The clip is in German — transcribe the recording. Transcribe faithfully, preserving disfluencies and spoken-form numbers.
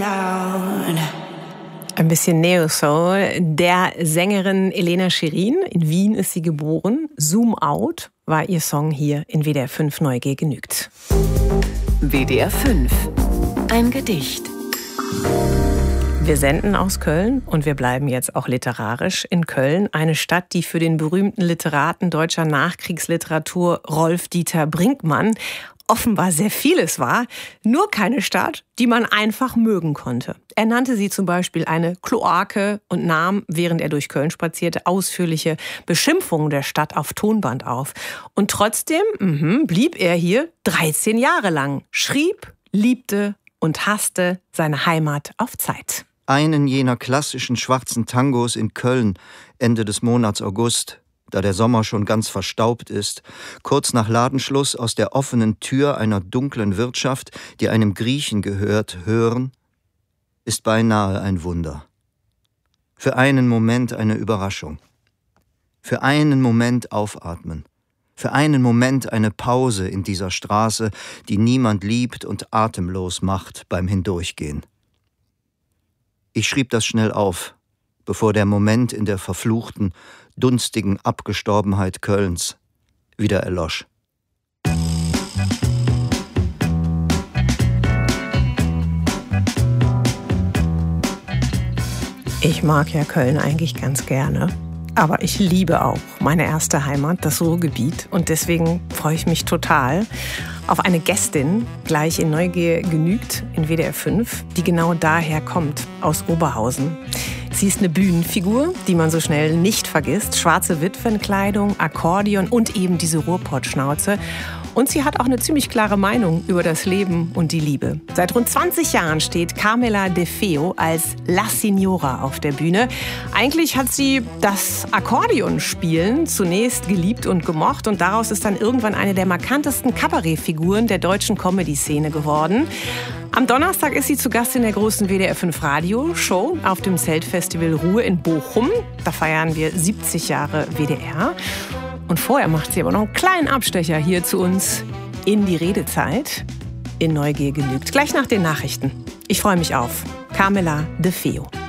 Ein bisschen Neo-Soul. Der Sängerin Elena Shirin, in Wien ist sie geboren. Zoom Out war ihr Song hier in W D R fünf Neugier genügt. W D R fünf. Ein Gedicht. Wir senden aus Köln und wir bleiben jetzt auch literarisch in Köln. Eine Stadt, die für den berühmten Literaten deutscher Nachkriegsliteratur Rolf-Dieter Brinkmann offenbar sehr vieles war, nur keine Stadt, die man einfach mögen konnte. Er nannte sie zum Beispiel eine Kloake und nahm, während er durch Köln spazierte, ausführliche Beschimpfungen der Stadt auf Tonband auf. Und trotzdem mh, blieb er hier dreizehn Jahre lang, schrieb, liebte und hasste seine Heimat auf Zeit. Einen jener klassischen schwarzen Tangos in Köln, Ende des Monats August, da der Sommer schon ganz verstaubt ist, kurz nach Ladenschluss aus der offenen Tür einer dunklen Wirtschaft, die einem Griechen gehört, hören, ist beinahe ein Wunder. Für einen Moment eine Überraschung. Für einen Moment aufatmen. Für einen Moment eine Pause in dieser Straße, die niemand liebt und atemlos macht beim Hindurchgehen. Ich schrieb das schnell auf, bevor der Moment in der verfluchten, dunstigen Abgestorbenheit Kölns wieder erlosch. Ich mag ja Köln eigentlich ganz gerne. Aber ich liebe auch meine erste Heimat, das Ruhrgebiet. Und deswegen freue ich mich total auf eine Gästin, gleich in Neugier genügt, in W D R fünf, die genau daher kommt, aus Oberhausen. Sie ist eine Bühnenfigur, die man so schnell nicht vergisst. Schwarze Witwenkleidung, Akkordeon und eben diese Ruhrpottschnauze. Und sie hat auch eine ziemlich klare Meinung über das Leben und die Liebe. Seit rund zwanzig Jahren steht Carmela De Feo als La Signora auf der Bühne. Eigentlich hat sie das Akkordeonspielen zunächst geliebt und gemocht und daraus ist dann irgendwann eine der markantesten Kabarettfiguren der deutschen Comedy-Szene geworden. Am Donnerstag ist sie zu Gast in der großen W D R fünf Radioshow auf dem Zeltfestival Ruhr in Bochum. Da feiern wir siebzig Jahre W D R. Und vorher macht sie aber noch einen kleinen Abstecher hier zu uns in die Redezeit. In Neugier genügt. Gleich nach den Nachrichten. Ich freue mich auf Carmela De Feo.